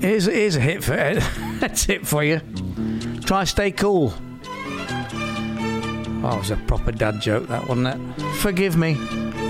Here's a hit for it. That's it for you. Try Stay Cool. Oh, it was a proper dad joke, that, wasn't it? Forgive me.